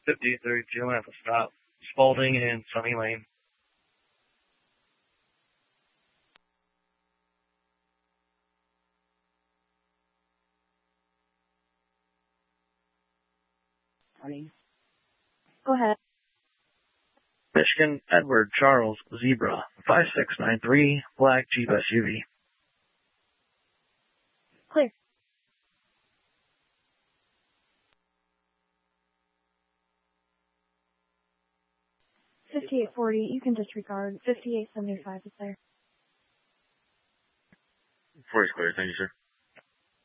5032 and have to stop. Spalding and Sunny Lane. Morning. Go ahead. Michigan Edward Charles Zebra 5693 black Jeep SUV. Clear. 5840, you can disregard. 5875 is there. 40 is clear, thank you, sir.